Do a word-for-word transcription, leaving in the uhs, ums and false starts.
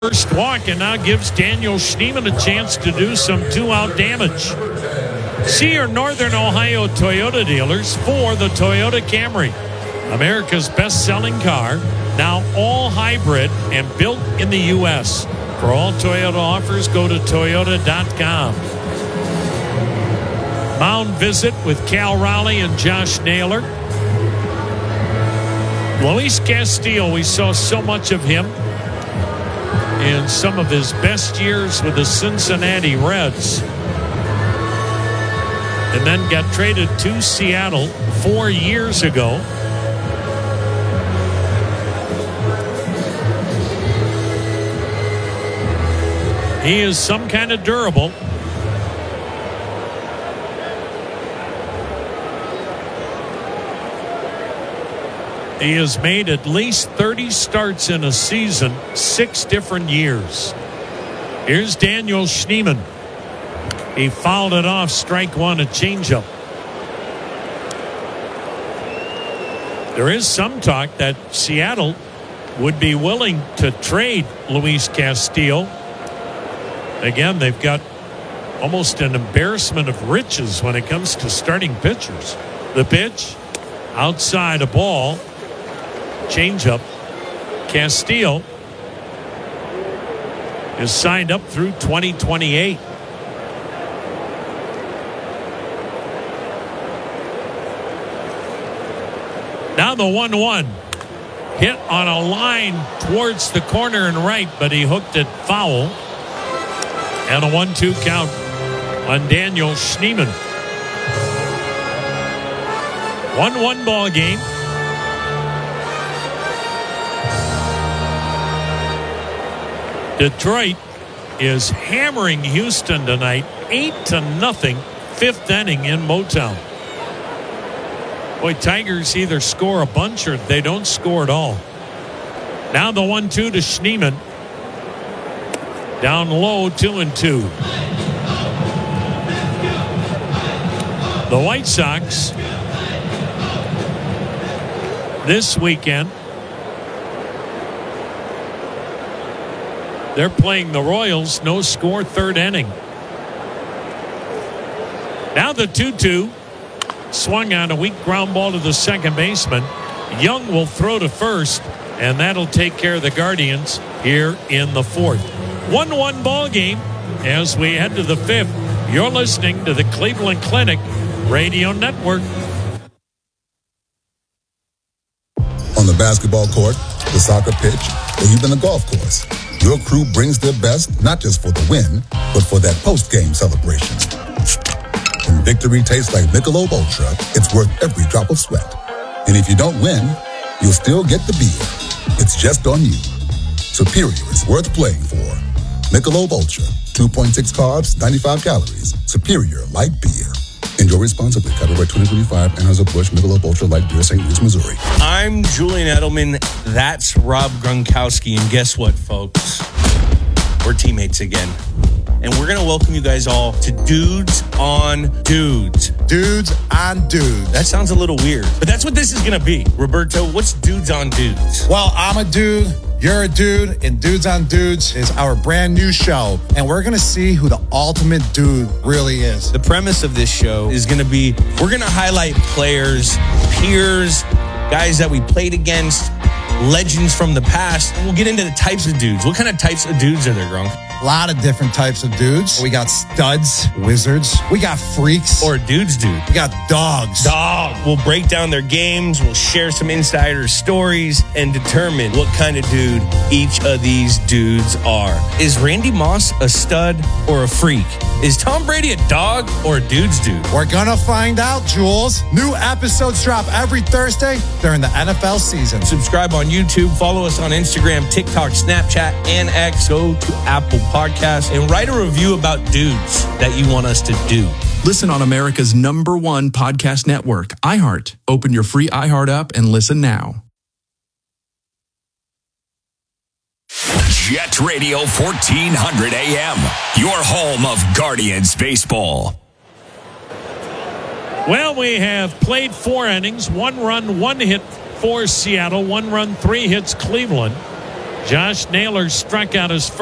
first walk and now gives Daniel Schneemann a chance to do some two-out damage. See your Northern Ohio Toyota dealers for the Toyota Camry, America's best-selling car, now all hybrid and built in the U S For all Toyota offers, go to toyota dot com. Mound visit with Cal Raleigh and Josh Naylor. Luis Castillo, we saw so much of him in some of his best years with the Cincinnati Reds. And then got traded to Seattle four years ago. He is some kind of durable. He has made at least thirty starts in a season, six different years. Here's Daniel Schneemann. He fouled it off, strike one, a changeup. There is some talk that Seattle would be willing to trade Luis Castillo. Again, they've got almost an embarrassment of riches when it comes to starting pitchers. The pitch, outside a ball, changeup. Castillo is signed up through twenty twenty-eight. Now the one one. Hit on a line towards the corner and right, but he hooked it foul. And a one two count on Daniel Schneemann. one one ball game. Detroit is hammering Houston tonight, eight to nothing, fifth inning in Motown. Boy, Tigers either score a bunch or they don't score at all. Now the one two to Schneemann. Down low, two and two. The White Sox this weekend, they're playing the Royals, no score, third inning. Now the two two. Swung on a weak ground ball to the second baseman. Young will throw to first, and that'll take care of the Guardians here in the fourth. one one ball game as we head to the fifth. You're listening to the Cleveland Clinic Radio Network. On the basketball court, the soccer pitch, or even the golf course, your crew brings their best not just for the win, but for that post-game celebration. When victory tastes like Michelob Ultra, it's worth every drop of sweat. And if you don't win, you'll still get the beer. It's just on you. Superior is worth playing for. Michelob Ultra, two point six carbs, ninety-five calories. Superior light beer. Enjoy responsibly. Copyright twenty twenty-five, Anheuser-Busch, Michelob Ultra Light Beer, Saint Louis, Missouri. I'm Julian Edelman. That's Rob Gronkowski. And guess what, folks? We're teammates again. And we're going to welcome you guys all to Dudes on Dudes. Dudes on Dudes. That sounds a little weird, but that's what this is going to be. Roberto, what's Dudes on Dudes? Well, I'm a dude, you're a dude, and Dudes on Dudes is our brand new show. And we're going to see who the ultimate dude really is. The premise of this show is going to be, we're going to highlight players, peers, guys that we played against, legends from the past. And we'll get into the types of dudes. What kind of types of dudes are there, Gronk? A lot of different types of dudes. We got studs, wizards. We got freaks. Or dudes, dude. We got dogs. Dog. We'll break down their games. We'll share some insider stories and determine what kind of dude each of these dudes are. Is Randy Moss a stud or a freak? Is Tom Brady a dog or a dude's dude? We're gonna find out, Jules. New episodes drop every Thursday during the N F L season. Subscribe on YouTube. Follow us on Instagram, TikTok, Snapchat, and X. Go to Apple Podcasts and write a review about dudes that you want us to do. Listen on America's number one podcast network, iHeart. Open your free iHeart app and listen now. Jet Radio fourteen hundred A M, your home of Guardians baseball. Well, we have played four innings, one run, one hit for Seattle, one run, three hits Cleveland. Josh Naylor struck out his first.